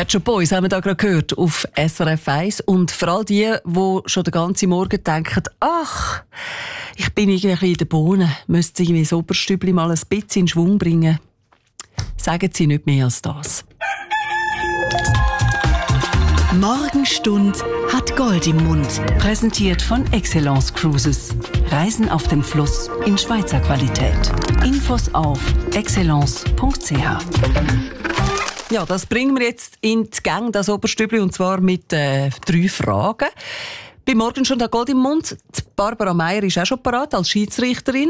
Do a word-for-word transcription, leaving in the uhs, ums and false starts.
Pet Shop Boys haben wir da gerade gehört auf S R F eins. Und für all die, die schon den ganzen Morgen denken, ach, ich bin irgendwie in der Bohne, müsste irgendwie das Oberstübli mal ein bisschen in Schwung bringen. Sagen Sie nicht mehr als das. Morgenstund hat Gold im Mund. Präsentiert von Excellence Cruises. Reisen auf dem Fluss in Schweizer Qualität. Infos auf excellence punkt c h. Ja, das bringen wir jetzt in die Gang, das Oberstübli, und zwar mit äh, drei Fragen. Bei Morgenstund hat Gold im Mund. Die Barbara Meier ist auch schon parat als Schiedsrichterin.